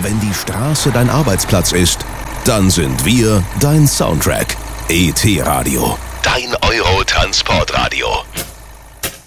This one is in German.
Wenn die Straße dein Arbeitsplatz ist, dann sind wir dein Soundtrack. ET Radio, dein Euro-Transportradio.